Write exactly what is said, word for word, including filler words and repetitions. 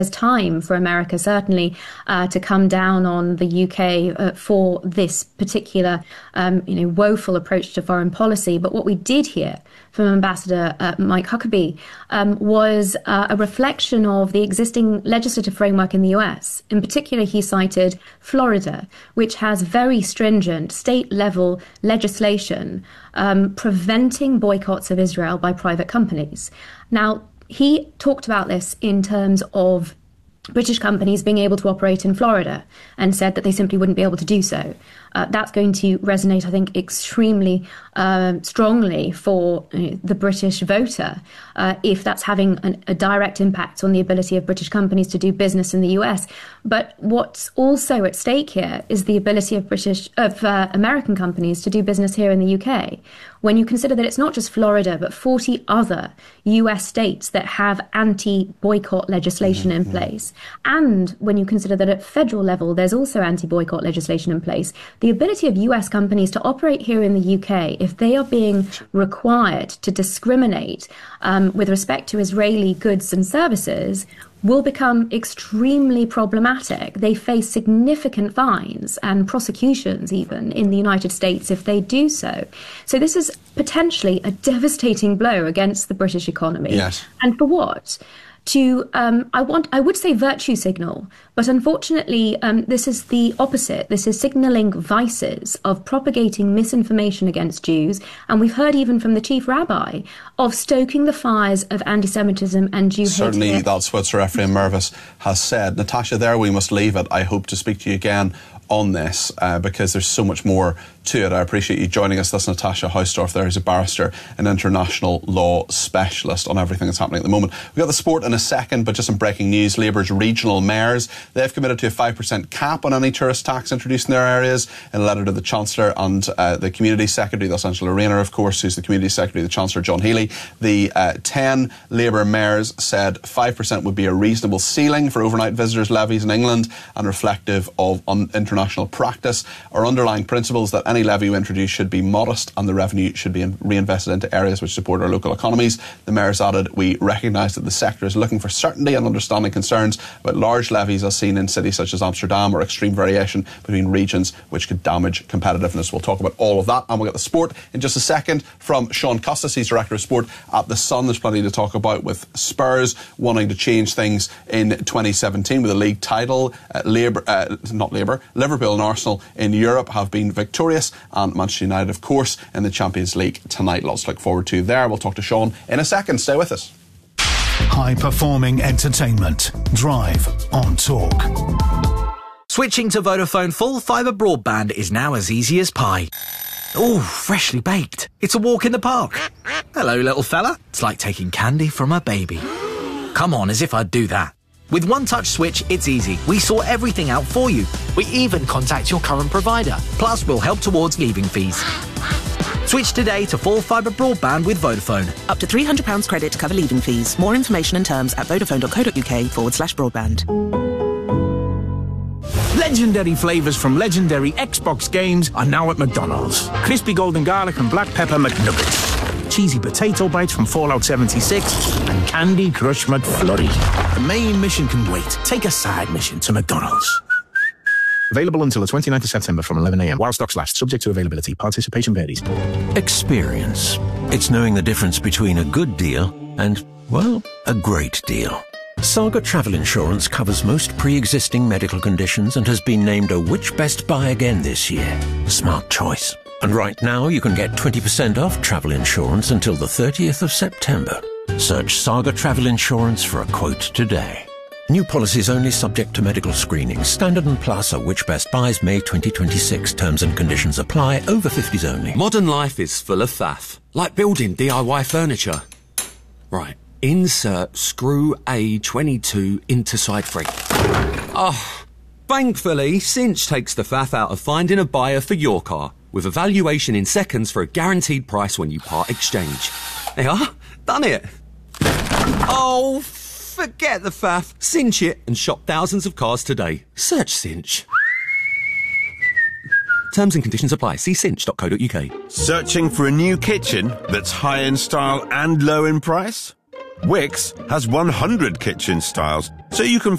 time for America, certainly, uh, to come down on the U K uh, for this particular, um, you know, woeful approach to foreign policy. But what we did hear from Ambassador uh, Mike Huckabee um, was uh, a reflection of the existing legislative framework in the U S. In particular, he cited Florida, which has very stringent state-level legislation um, preventing boycotts of Israel by private companies. Now, he talked about this in terms of British companies being able to operate in Florida and said that they simply wouldn't be able to do so. Uh, that's going to resonate, I think, extremely uh, strongly for you know, the British voter uh, if that's having an, a direct impact on the ability of British companies to do business in the U S. But what's also at stake here is the ability of British, of uh, American companies to do business here in the U K. When you consider that it's not just Florida, but forty other U S states that have anti-boycott legislation mm-hmm. in place, and when you consider that at federal level, there's also anti-boycott legislation in place, the ability of U S companies to operate here in the U K, if they are being required to discriminate um, with respect to Israeli goods and services, will become extremely problematic. They face significant fines and prosecutions even in the United States if they do so. So this is potentially a devastating blow against the British economy. Yes. And for what? To, um, I want, I would say virtue signal, but unfortunately, um, this is the opposite. This is signalling vices of propagating misinformation against Jews. And we've heard even from the chief rabbi of stoking the fires of anti-Semitism and Jew hate. Certainly, that's what Sir Ephraim Mervis has said. Natasha, there we must leave it. I hope to speak to you again on this uh, because there's so much more to it. I appreciate you joining us. That's Natasha Hausdorff. There is a barrister, an international law specialist on everything that's happening at the moment. We've got the sport in a second, but just some breaking news. Labour's regional mayors, they've committed to a five percent cap on any tourist tax introduced in their areas in a letter to the Chancellor and uh, the Community Secretary. That's Angela Rayner, of course, who's the Community Secretary, the Chancellor John Healey. The uh, ten Labour mayors said five percent would be a reasonable ceiling for overnight visitors' levies in England and reflective of un- international practice. Our underlying principles that any levy we introduce should be modest and the revenue should be in- reinvested into areas which support our local economies. The mayors added, we recognise that the sector is looking for certainty and understanding concerns about large levies as seen in cities such as Amsterdam or extreme variation between regions which could damage competitiveness. We'll talk about all of that and we'll get the sport in just a second from Sean Custis. He's Director of Sport at The Sun. There's plenty to talk about with Spurs wanting to change things in twenty seventeen with a league title. Uh, Labour, uh, not Labour, Liverpool and Arsenal in Europe have been victorious, and Manchester United, of course, in the Champions League tonight. Lots to look forward to there. We'll talk to Sean in a second. Stay with us. High-performing entertainment. Drive on Talk. Switching to Vodafone full fibre broadband is now as easy as pie. Ooh, freshly baked. It's a walk in the park. Hello, little fella. It's like taking candy from a baby. Come on, as if I'd do that. With One Touch Switch, it's easy. We sort everything out for you. We even contact your current provider. Plus, we'll help towards leaving fees. Switch today to full fibre broadband with Vodafone. Up to three hundred pounds credit to cover leaving fees. More information and terms at vodafone.co.uk forward slash broadband. Legendary flavours from legendary Xbox games are now at McDonald's. Crispy golden garlic and black pepper McNuggets. Cheesy potato bites from Fallout seventy-six and Candy Crush McFlurry. The main mission can wait. Take a side mission to McDonald's. Available until the twenty-ninth of September from eleven a m while stocks last, subject to availability. Participation varies. Experience. It's knowing the difference between a good deal and, well, a great deal. Saga Travel Insurance covers most pre-existing medical conditions and has been named a Which Best Buy again this year. Smart choice. And right now you can get twenty percent off travel insurance until the thirtieth of September. Search Saga Travel Insurance for a quote today. New policies only subject to medical screening. Standard and Plus are Which Best Buys May twenty twenty-six. Terms and conditions apply. Over fifties only. Modern life is full of faff. Like building D I Y furniture. Right. Insert screw A twenty-two into side three. Oh, thankfully, Cinch takes the faff out of finding a buyer for your car. With a valuation in seconds for a guaranteed price when you part exchange. They are. Done it. Oh, forget the faff. Cinch it and shop thousands of cars today. Search Cinch. Terms and conditions apply. See cinch dot co dot uk. Searching for a new kitchen that's high in style and low in price? Wix has one hundred kitchen styles, so you can